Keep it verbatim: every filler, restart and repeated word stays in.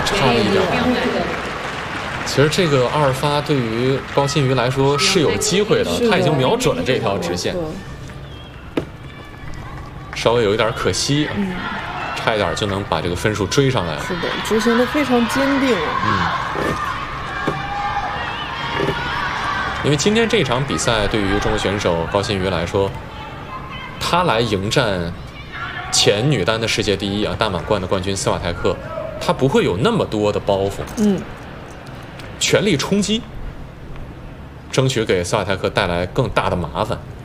差了一点。其实这个二发对于高新瑜来说是有机会的，他已经瞄准了这条直线，稍微有一点可惜，嗯，差一点就能把这个分数追上来了。 是的，执行的非常坚定啊。 嗯。因为今天这场比赛对于中国选手高新瑜来说，他来迎战前女单的世界第一啊大满贯的冠军斯瓦泰克，他不会有那么多的包袱， 嗯。 全力冲击，争取给斯瓦泰克带来更大的麻烦。